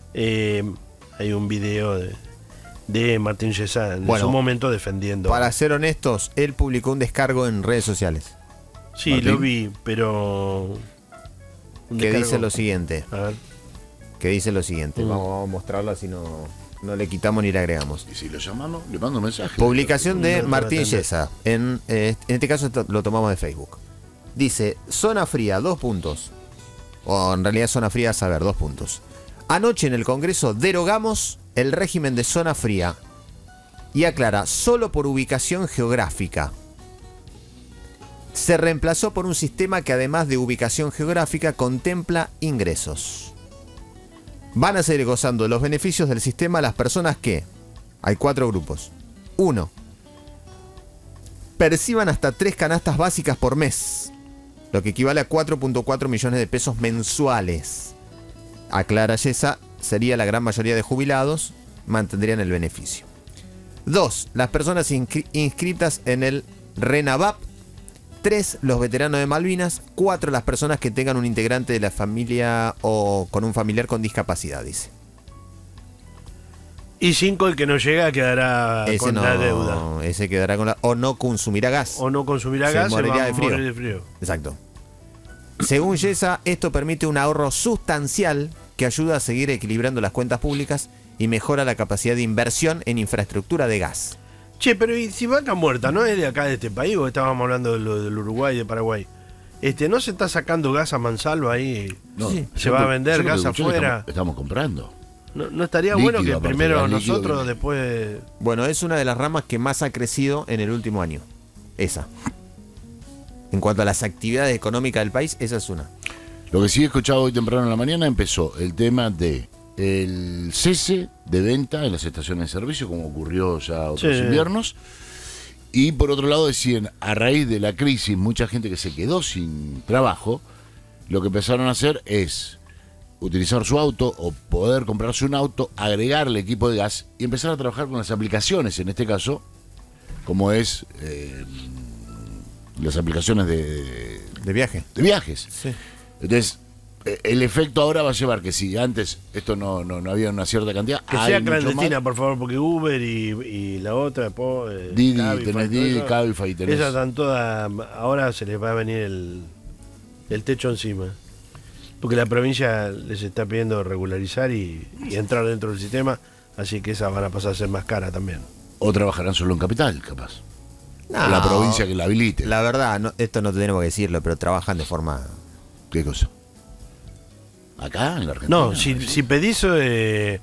Hay un video de Martín Yesa en su momento defendiendo. Para ser honestos, él publicó un descargo en redes sociales. Sí, Martín, lo vi, pero... Que dice lo siguiente. A ver. Que dice lo siguiente. Vamos a mostrarlo así no le quitamos ni le agregamos. Y si lo llamamos, le mando un mensaje. Publicación de Martín Yesa. En este caso lo tomamos de Facebook. Dice, zona fría, 2 puntos. O en realidad zona fría a saber, 2 puntos. Anoche en el Congreso derogamos el régimen de zona fría. Y aclara, solo por ubicación geográfica. Se reemplazó por un sistema que además de ubicación geográfica contempla ingresos. Van a seguir gozando de los beneficios del sistema las personas que... Hay 4 grupos. 1. Perciban hasta 3 canastas básicas por mes, lo que equivale a 4.4 millones de pesos mensuales. Aclara Yesa, sería la gran mayoría de jubilados, mantendrían el beneficio. 2. Las personas inscritas en el RENAVAP. 3. Los veteranos de Malvinas. 4. Las personas que tengan un integrante de la familia o con un familiar con discapacidad, dice. Y 5, el que no llega quedará con la deuda. Ese quedará con la... O no consumirá gas. O no consumirá gas, se va a morir de frío. Exacto. Según Yesa, esto permite un ahorro sustancial que ayuda a seguir equilibrando las cuentas públicas y mejora la capacidad de inversión en infraestructura de gas. Che, pero ¿y si Vaca Muerta no es de acá de este país? O estábamos hablando del Uruguay y de Paraguay. ¿No se está sacando gas a mansalva ahí? No, sí. ¿Se va a vender gas afuera? Estamos comprando. ¿No estaría líquido, bueno que primero nosotros, después...? Bueno, es una de las ramas que más ha crecido en el último año. Esa. En cuanto a las actividades económicas del país, esa es una. Lo que sí he escuchado hoy temprano en la mañana, empezó el tema de el cese de venta en las estaciones de servicio, como ocurrió ya otros inviernos. Y por otro lado decían, a raíz de la crisis, mucha gente que se quedó sin trabajo, lo que empezaron a hacer es utilizar su auto o poder comprarse un auto, agregarle equipo de gas y empezar a trabajar con las aplicaciones, en este caso, como es las aplicaciones de viaje. De viajes. Sí. Entonces, el efecto ahora va a llevar que si antes esto no había una cierta cantidad, que sea clandestina, por favor, porque Uber y la otra, Didi, tenés Didi, Cabify, tenés. Esas están todas, ahora se les va a venir el techo encima. Porque la provincia les está pidiendo regularizar y entrar dentro del sistema, así que esas van a pasar a ser más caras también. O trabajarán solo en capital, capaz. No, la provincia que la habilite. La verdad, esto no tenemos que decirlo, pero trabajan de forma... ¿Qué cosa? ¿Acá, en la Argentina? No, si pedís